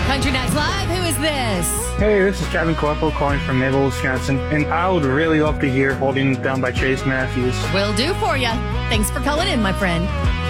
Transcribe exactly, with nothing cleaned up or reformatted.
Country Nights Live, who is this? Hey, this is Kevin Corporal calling from Naval, Wisconsin, and I would really love to hear Holding Down by Chase Matthews. Will do for you. Thanks for calling in, my friend.